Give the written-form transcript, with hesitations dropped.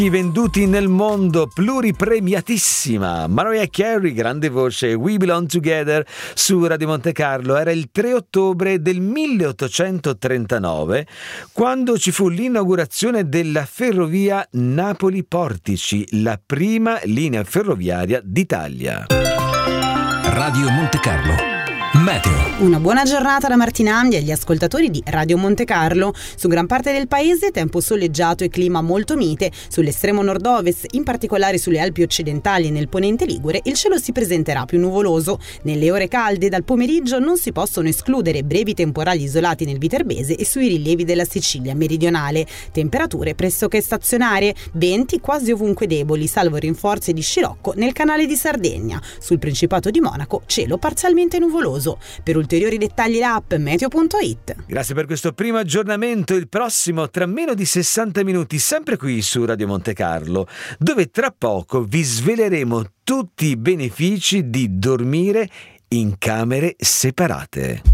Venduti nel mondo, pluripremiatissima Mariah Carey, grande voce, We Belong Together su Radio Monte Carlo. Era il 3 ottobre del 1839 quando ci fu l'inaugurazione della ferrovia Napoli-Portici, la prima linea ferroviaria d'Italia. Radio Monte Carlo Meteo. Una buona giornata da Martinandi agli ascoltatori di Radio Monte Carlo. Su gran parte del paese tempo soleggiato e clima molto mite. Sull'estremo nord-ovest, in particolare sulle Alpi occidentali e nel ponente Ligure, il cielo si presenterà più nuvoloso. Nelle ore calde dal pomeriggio non si possono escludere brevi temporali isolati nel Viterbese e sui rilievi della Sicilia meridionale. Temperature pressoché stazionarie, venti quasi ovunque deboli, salvo rinforzi di scirocco nel canale di Sardegna. Sul Principato di Monaco, cielo parzialmente nuvoloso. Per ulteriori dettagli l'app meteo.it. Grazie per questo primo aggiornamento. Il prossimo tra meno di 60 minuti, sempre qui su Radio Monte Carlo, dove tra poco vi sveleremo tutti i benefici di dormire in camere separate.